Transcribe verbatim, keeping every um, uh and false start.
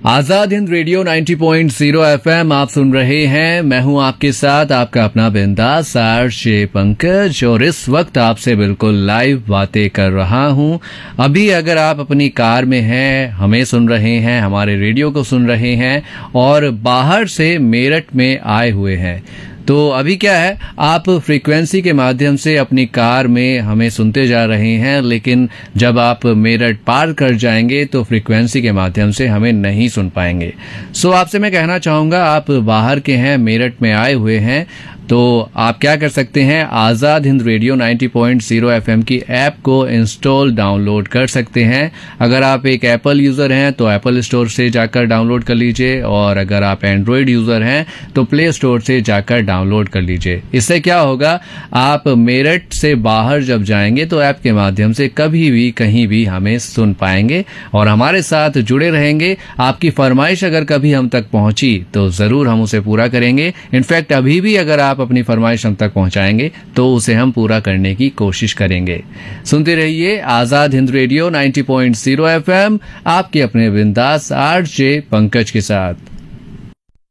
Azad Hind radio नब्बे point शून्य FM आप सुन रहे हैं। मैं हूं आपके साथ आपका अपना बिंदास आरजे पंकज, और इस वक्त आपसे बिल्कुल लाइव बातें कर रहा हूं। अभी अगर आप अपनी कार में हैं, हमें सुन रहे हैं, हमारे रेडियो को सुन रहे हैं और बाहर से मेरठ में आए हुए हैं, तो अभी क्या है, आप फ्रीक्वेंसी के माध्यम से अपनी कार में हमें सुनते जा रहे हैं, लेकिन जब आप मेरठ पार कर जाएंगे तो फ्रीक्वेंसी के माध्यम से हमें नहीं सुन पाएंगे। सो आपसे मैं कहना चाहूँगा, आप बाहर के हैं, मेरठ में आए हुए हैं, तो आप क्या कर सकते हैं, आज़ाद हिंद रेडियो नब्बे पॉइंट शून्य एफएम की ऐप को इंस्टॉल डाउनलोड कर सकते हैं। अगर आप एक एप्पल यूज़र हैं तो एप्पल स्टोर से जाकर डाउनलोड कर लीजिए, और अगर आप एंड्रॉयड यूज़र हैं तो प्ले स्टोर से जाकर डाउनलोड कर लीजिए। इससे क्या होगा, आप मेरठ से बाहर जब जाएंगे तो ऐप के माध्यम से कभी भी कहीं भी हमें सुन पाएंगे और हमारे साथ जुड़े रहेंगे। आपकी फरमाइश अगर कभी हम तक पहुंची तो ज़रूर हम उसे पूरा करेंगे। इनफैक्ट अभी भी अगर आप अपनी फरमाइश हम तक पहुंचाएंगे तो उसे हम पूरा करने की कोशिश करेंगे। सुनते रहिए आजाद हिंद रेडियो नब्बे पॉइंट शून्य एफएम, आपके अपने बिंदास आरजे पंकज के साथ।